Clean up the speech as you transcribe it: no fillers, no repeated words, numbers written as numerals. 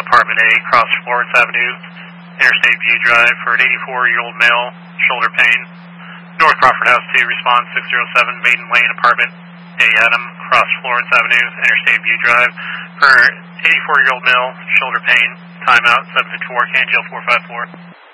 Apartment A, across Florence Avenue, Interstate View Drive, for an 84-year-old male, shoulder pain. North Crawford House 2, response 607, Maiden Lane, Apartment A, Adam, across Florence Avenue, Interstate View Drive, for 84-year-old male, shoulder pain. Timeout 754, Can Jail 454.